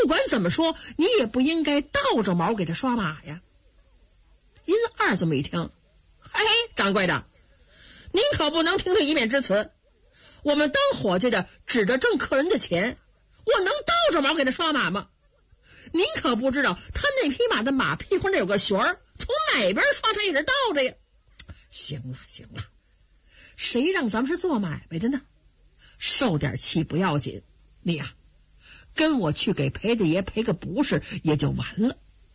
不管怎么说，你也不应该倒着毛给他刷马呀。殷二这么一听，嘿，掌柜的，您可不能听他一面之词。我们当伙计的指着挣客人的钱，我能倒着毛给他刷马吗？您可不知道他那匹马的马屁股那有个旋儿，从哪边刷他也是倒着呀。行了行了，谁让咱们是做买卖的呢？受点气不要紧，你呀，跟我去给裴大爷赔个不是也就完了。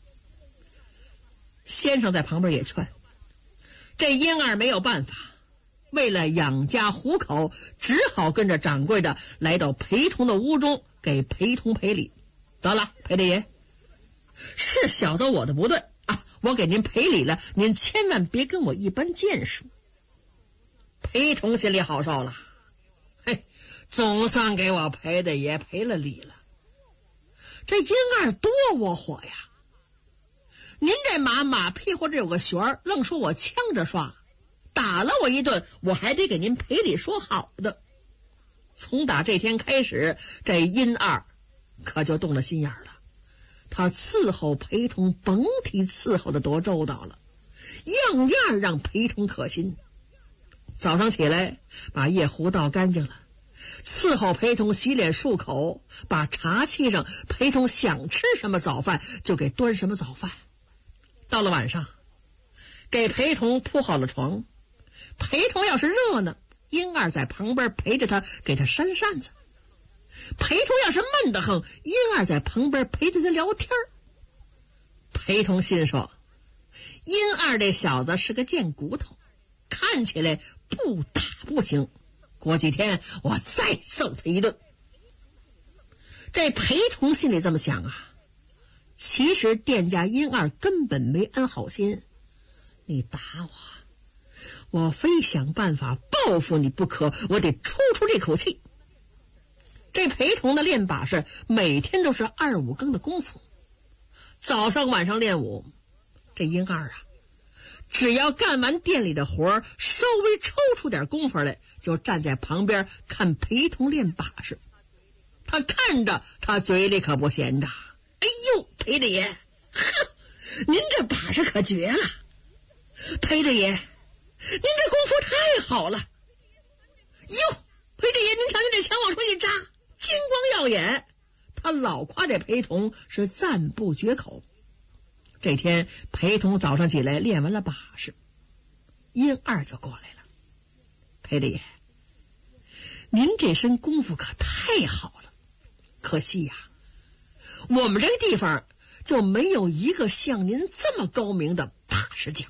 先生在旁边也劝，这殷二没有办法，为了养家糊口，只好跟着掌柜的来到裴同的屋中给裴同赔礼。得了，裴大爷，是小子我的不对啊，我给您赔礼了，您千万别跟我一般见识。裴同心里好受了，嘿，总算给我裴大爷赔了礼了。这殷二多窝火呀！您这马屁股这有个旋儿，愣说我呛着刷，打了我一顿，我还得给您赔礼说好的。从打这天开始，这殷二可就动了心眼了。他伺候裴同甭提伺候的多周到了，样样让裴同可心。早上起来把夜壶倒干净了，伺候裴同洗脸漱口，把茶沏上，裴同想吃什么早饭就给端什么早饭。到了晚上，给裴同铺好了床，裴同要是热呢，殷二在旁边陪着他，给他扇扇子；裴同要是闷得很，殷二在旁边陪着他聊天。裴同心说，殷二这小子是个贱骨头，看起来不打不行，过几天我再揍他一顿。这裴同心里这么想啊，其实店家殷二根本没安好心，你打我非想办法报复你不可，我得出这口气。这裴同的练把式每天都是2、5更的功夫，早上晚上练武。这殷二啊，只要干完店里的活，稍微抽出点功夫来，就站在旁边看裴同练把式。他看着，他嘴里可不闲着，哎呦，裴大爷，呵，您这把式可绝了！裴大爷，您这功夫太好了！哟，裴大爷，您瞧您这枪往上一扎，金光耀眼。他老夸这裴同是赞不绝口。这天裴同早上起来练完了把式，殷二就过来了。裴大爷，您这身功夫可太好了，可惜呀，我们这个地方就没有一个像您这么高明的把式匠。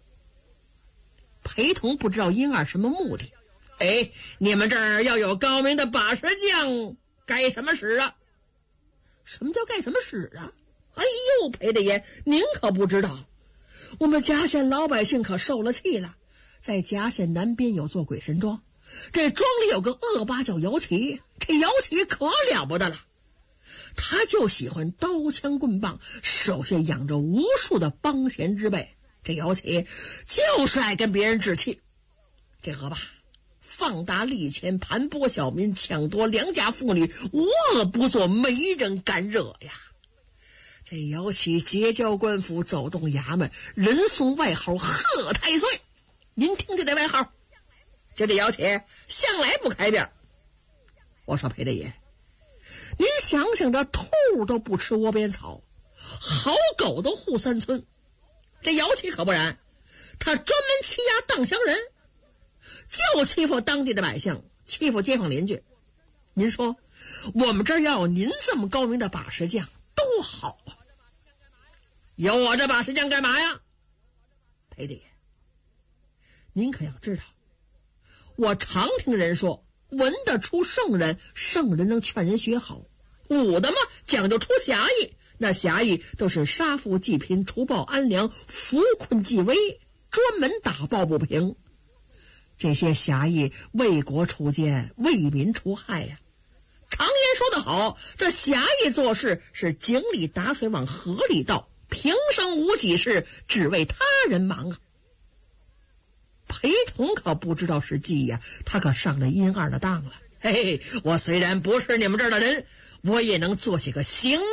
裴同不知道殷二什么目的，哎，你们这儿要有高明的把式匠，该什么使啊？什么叫该什么使啊？哎呦，裴大爷，您可不知道，我们贾县老百姓可受了气了。在贾县南边有座鬼神庄，这庄里有个恶霸叫姚启，这姚启可了不得了，他就喜欢刀枪棍棒，手下养着无数的帮闲之辈。这姚启就是爱跟别人置气，这恶霸放大利钱，盘剥小民，抢夺良家妇女，无恶不作，没人敢惹呀。这姚启结交官府，走动衙门，人送外号贺太岁。您听这外号，就这姚启向来不开边。我说裴大爷，您想想，这兔都不吃窝边草，好狗都护3寸，这姚启可不然，他专门欺压荡乡人，就欺负当地的百姓，欺负街坊邻居。您说我们这儿要有您这么高明的把式匠多好啊！有我这把式匠干嘛呀？裴大爷，您可要知道，我常听人说，文的出圣人，圣人能劝人学好；武的嘛，讲究出侠义，那侠义都是杀富济贫，除暴安良，扶困济危，专门打抱不平。这些侠义为国除奸，为民除害呀。常言说得好，这侠义做事是井里打水往河里倒，平生无己事，只为他人忙啊。裴同可不知道是计呀，他可上了殷二的当了。嘿嘿，我虽然不是你们这儿的人，我也能做些个行